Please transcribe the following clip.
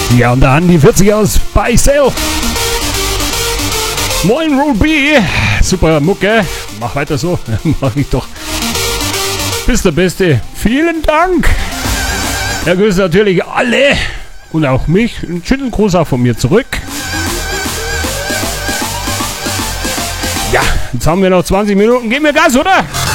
Ja, und da die 40 aus bei Sale. Moin Ruby. Super Mucke. Mach weiter so. Mach ich doch. Bist der Beste. Vielen Dank. Ja, grüße natürlich alle. Und auch mich. Einen schönen Gruß auch von mir zurück. Ja, jetzt haben wir noch 20 Minuten. Geben wir Gas, oder?